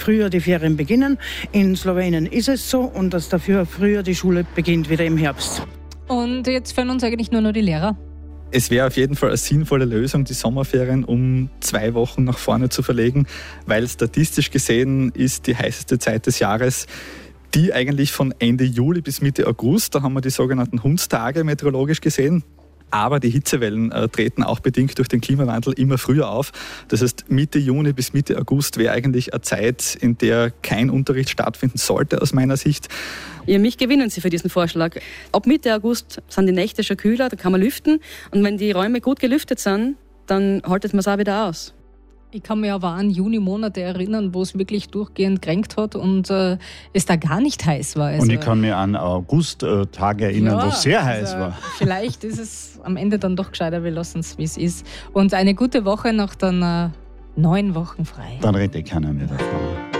früher die Ferien beginnen. In Slowenien ist es so und dass dafür früher die Schule beginnt, wieder im Herbst. Und jetzt fehlen uns eigentlich nur noch die Lehrer. Es wäre auf jeden Fall eine sinnvolle Lösung, die Sommerferien um 2 Wochen nach vorne zu verlegen, weil statistisch gesehen ist die heißeste Zeit des Jahres die eigentlich von Ende Juli bis Mitte August. Da haben wir die sogenannten Hundstage meteorologisch gesehen. Aber die Hitzewellen treten auch bedingt durch den Klimawandel immer früher auf. Das heißt, Mitte Juni bis Mitte August wäre eigentlich eine Zeit, in der kein Unterricht stattfinden sollte, aus meiner Sicht. Ja, mich gewinnen Sie für diesen Vorschlag. Ab Mitte August sind die Nächte schon kühler, da kann man lüften. Und wenn die Räume gut gelüftet sind, dann haltet man es auch wieder aus. Ich kann mich aber an Juni-Monate erinnern, wo es wirklich durchgehend gekränkt hat und es da gar nicht heiß war. Also, und ich kann mich an August-Tage erinnern, wo es sehr heiß war. Vielleicht ist es am Ende dann doch gescheiter, wir lassen es, wie es ist. Und eine gute Woche nach dann 9 Wochen frei. Dann redet keiner mehr davon.